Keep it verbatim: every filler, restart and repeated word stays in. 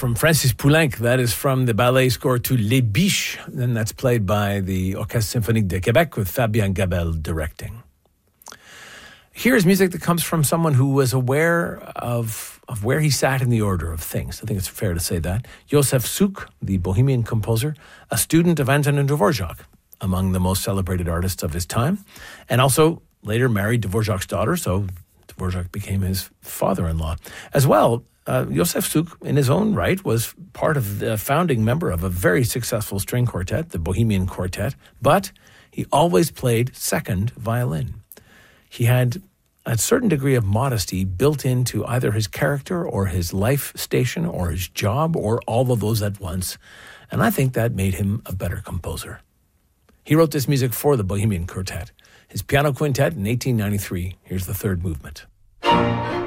from Francis Poulenc. That is from the ballet score to Les Biches. And that's played by the Orchestre Symphonique de Québec with Fabien Gabel directing. Here's music that comes from someone who was aware of, of where he sat in the order of things. I think it's fair to say that. Josef Suk, the Bohemian composer, a student of Antonin Dvorak, among the most celebrated artists of his time, and also later married Dvorak's daughter, so Dvorak became his father-in-law. As well, uh, Josef Suk, in his own right, was part of the founding member of a very successful string quartet, the Bohemian Quartet, but he always played second violin. He had a certain degree of modesty built into either his character or his life station or his job or all of those at once, and I think that made him a better composer. He wrote this music for the Bohemian Quartet, his piano quintet in eighteen ninety-three. Here's the third movement.